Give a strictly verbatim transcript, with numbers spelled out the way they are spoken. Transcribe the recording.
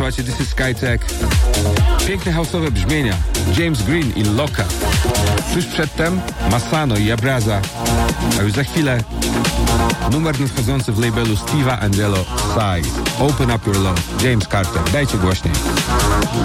Słuchajcie, this is Skytech. Piękne house'owe brzmienia. James Green i Loka. Tuż przedtem Masano i Abraza. A już za chwilę numer nadchodzący w labelu Steve'a Angelo Size. Open Up Your Love. James Carter. Dajcie głośniej.